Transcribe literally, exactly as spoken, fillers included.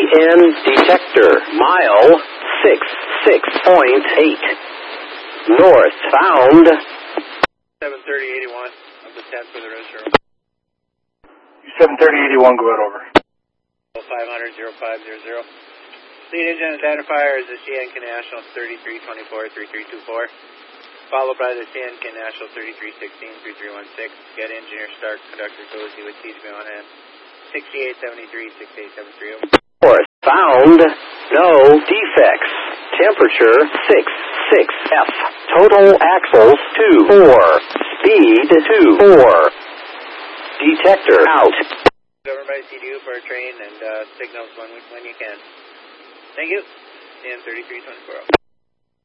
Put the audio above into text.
N detector, mile six six point eight. North, found. seven thirty eighty-one of the ten for the register. seven thirty eighty-one, go ahead, over. five hundred, oh five hundred. Lead engine identifier is the C N K National thirty-three twenty-four, thirty-three twenty-four, followed by the C N K National thirty-three sixteen, thirty-three sixteen. Get engineer Stark, conductor Cozy with T G B on hand. sixty-eight seventy-three, sixty-eight seventy-three. North, found. No defects. Temperature six six F. Total axles two four. Speed two four. Detector out. Governed by C D U for a train and uh, signals when, when you can. Thank you. C N thirty-three twenty-four.